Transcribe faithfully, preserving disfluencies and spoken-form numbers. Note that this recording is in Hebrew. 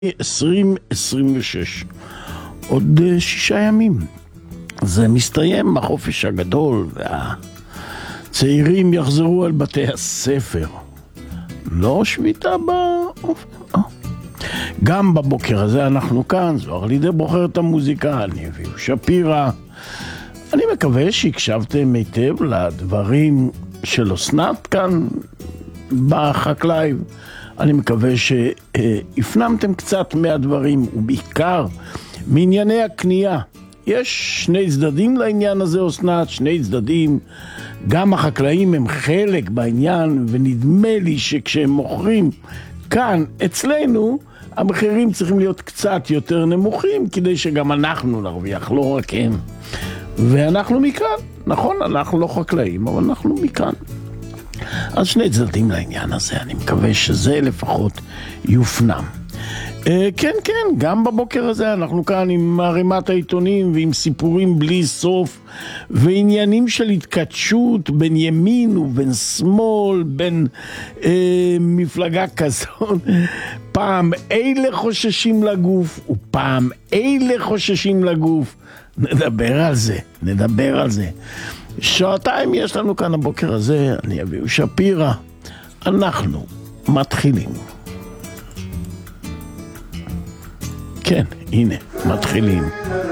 עשרים עשרים ושש, עוד שישה ימים זה מסתיים החופש הגדול והצעירים יחזרו אל בתי הספר. לא שביתה באופן, לא. גם בבוקר הזה אנחנו כאן, זוהר לידר בוחר את המוזיקה, אני אביהו שפירא. אני מקווה שהקשבתם היטב לדברים של אסנת כאן בחקלאי. אני מקווה שהפנמתם קצת מהדברים, ובעיקר מענייני הקנייה. יש שני צדדים לעניין הזה, אסנת, שני צדדים. גם החקלאים הם חלק בעניין, ונדמה לי שכשהם מוכרים כאן אצלנו, המחירים צריכים להיות קצת יותר נמוכים, כדי שגם אנחנו נרוויח, לא רק הם. ואנחנו מכאן, נכון, אנחנו לא חקלאים, אבל אנחנו מכאן. אז שני צדדים לעניין הזה, אני מקווה שזה לפחות יופנם. אה, כן, כן, גם בבוקר הזה אנחנו כאן עם מערימת העיתונים ועם סיפורים בלי סוף, ועניינים של התקדשות בין ימין ובין שמאל, בין אה, מפלגה כזאת. פעם אלה חוששים לגוף, ופעם אלה חוששים לגוף. נדבר על זה, נדבר על זה. שעתיים יש לנו כאן הבוקר הזה, אני אביהו שפירא. אנחנו מתחילים. כן, הנה, מתחילים.